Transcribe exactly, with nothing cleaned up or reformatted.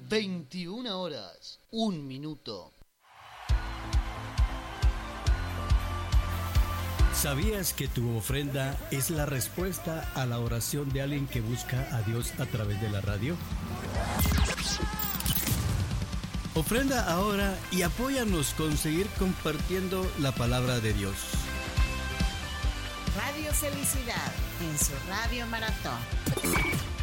veintiuna horas, un minuto. ¿Sabías que tu ofrenda es la respuesta a la oración de alguien que busca a Dios a través de la radio? Ofrenda ahora y apóyanos con seguir compartiendo la palabra de Dios. Radio Felicidad en su Radio Maratón.